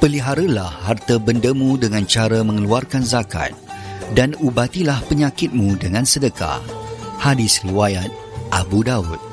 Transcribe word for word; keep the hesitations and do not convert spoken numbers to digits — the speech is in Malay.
Peliharalah harta bendamu dengan cara mengeluarkan zakat dan ubatilah penyakitmu dengan sedekah. Hadis riwayat Abu Daud.